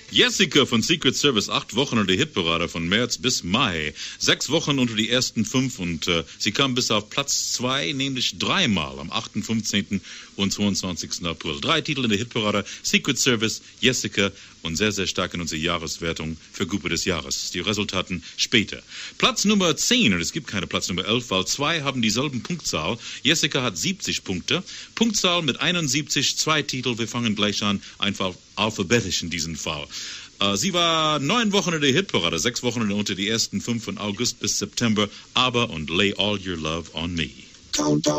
Jessica von Secret Service, 8 Wochen unter der Hitparade von März bis Mai. 6 Wochen unter die ersten 5 und sie kam bis auf Platz 2, nämlich 3-mal am 8., 15. und 22. April. 3 Titel in der Hitparade, Secret Service, Jessica und sehr, sehr stark in unserer Jahreswertung für Gruppe des Jahres. Die Resultaten später. Platz Nummer 10, und es gibt keine Platz Nummer 11, weil 2 haben dieselben Punktzahl. Jessica hat 70 Punkte. Punktzahl mit 71, 2 Titel. Wir fangen gleich an, einfach alphabetisch in diesem Fall. Sie war 9 Wochen in der Hitparade, 6 Wochen unter die ersten 5 von August bis September. Aber und Lay All Your Love on Me.